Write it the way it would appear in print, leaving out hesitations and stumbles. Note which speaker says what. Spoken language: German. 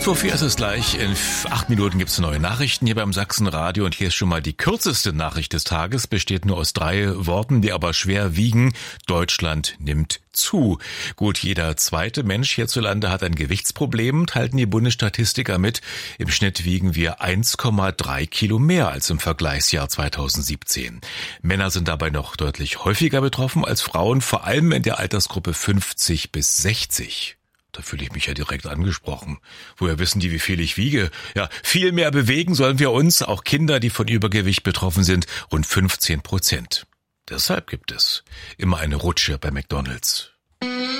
Speaker 1: 8:04 ist es gleich. In 8 Minuten gibt's neue Nachrichten hier beim Sachsenradio. Und hier ist schon mal die kürzeste Nachricht des Tages. Besteht nur aus 3 Worten, die aber schwer wiegen. Deutschland nimmt zu. Gut, jeder zweite Mensch hierzulande hat ein Gewichtsproblem, teilten die Bundesstatistiker mit. Im Schnitt wiegen wir 1,3 Kilo mehr als im Vergleichsjahr 2017. Männer sind dabei noch deutlich häufiger betroffen als Frauen, vor allem in der Altersgruppe 50 bis 60. Da fühle ich mich ja direkt angesprochen. Woher wissen die, wie viel ich wiege? Ja, viel mehr bewegen sollen wir uns, auch Kinder, die von Übergewicht betroffen sind, rund 15%. Deshalb gibt es immer eine Rutsche bei McDonald's.